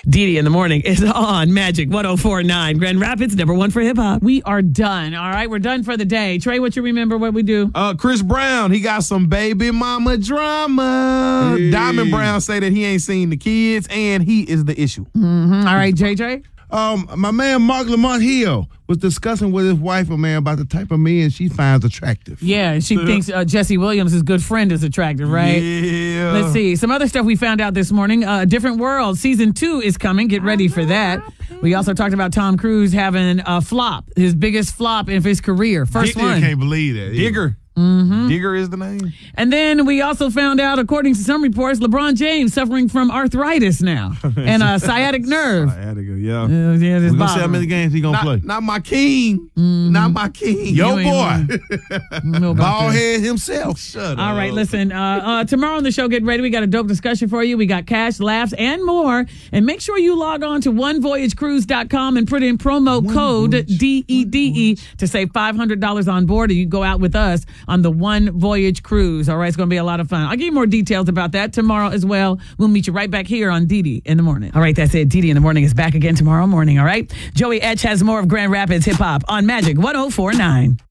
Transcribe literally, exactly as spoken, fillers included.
Dee in the morning is on Magic one oh four point nine. Grand Rapids, number one for hip hop. We are done. All right, we're done for the day. Trey, what you remember what we do? Uh, Chris Brown, he got some baby mama drama. Hey. Diamond Brown say that he ain't seen the kids and he is the issue. Mm-hmm. All right, J J. Um, my man Mark Lamont Hill was discussing with his wife, a man, about the type of men she finds attractive. Yeah, and she thinks uh, Jesse Williams, his good friend, is attractive, right? Yeah. Let's see. Some other stuff we found out this morning. Uh, Different World season two is coming. Get ready for that. We also talked about Tom Cruise having a flop, his biggest flop of his career. First Digger one. can't believe that. Digger. Mm-hmm. Digger is the name. And then we also found out, according to some reports, LeBron James suffering from arthritis now and a sciatic nerve. Sciatica, yeah. Uh, yeah, this We're gonna see bottom. how many games he gonna Not, play. not my king. Mm-hmm. Not my king. Yo, You ain't boy, know about bald that. head himself. Shut All up. right, listen. Uh, uh, tomorrow on the show, get ready. We got a dope discussion for you. We got cash, laughs, and more. And make sure you log on to one voyage cruise dot com and put in promo One code Voyage. D E D E to save five hundred dollars on board, and you go out with us on the One Voyage Cruise. All right, it's going to be a lot of fun. I'll give you more details about that tomorrow as well. We'll meet you right back here on Dee in the morning. All right, that's it. Dee in the morning is back again tomorrow morning, all right? Joey Etch has more of Grand Rapids hip hop on Magic one oh four point nine.